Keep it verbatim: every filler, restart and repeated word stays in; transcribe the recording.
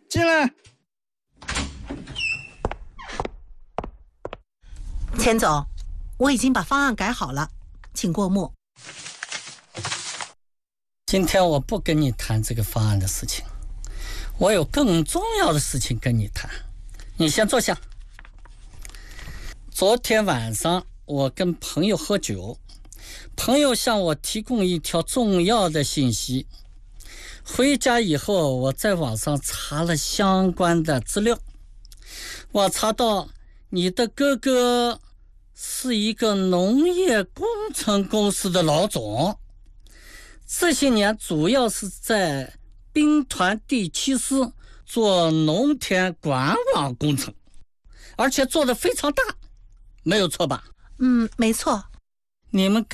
进来。 钱总，我已经把方案改好了，请过目。 今天我不跟你谈这个方案的事情，我有更重要的事情跟你谈。你先坐下。昨天晚上我跟朋友喝酒，朋友向我提供一条重要的信息。回家以后，我在网上查了相关的资料，我查到你的哥哥是一个农业工程公司的老总，这些年主要是在兵团第七师做农田管网工程，而且做得非常大，没有错吧？ 嗯，没错。 你们